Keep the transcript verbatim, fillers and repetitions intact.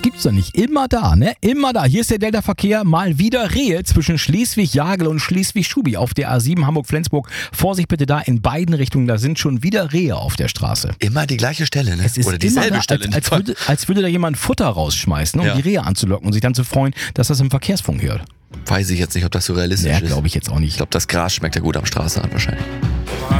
gibt's doch nicht. Immer da, ne? Immer da. Hier ist der Delta-Verkehr. Mal wieder Rehe zwischen Schleswig-Jagel und Schleswig-Schubi auf der A sieben Hamburg-Flensburg. Vorsicht bitte da in beiden Richtungen. Da sind schon wieder Rehe auf der Straße. Immer die gleiche Stelle, ne? Es ist Oder dieselbe immer da, Stelle. als, als, würde, als würde da jemand Futter rausschmeißen, um Ja. die Rehe anzulocken und sich dann zu freuen, dass das im Verkehrsfunk hört. Weiß ich jetzt nicht, ob das so realistisch Ja, ist. glaube ich jetzt auch nicht. Ich glaube, das Gras schmeckt ja gut am Straßenrand wahrscheinlich.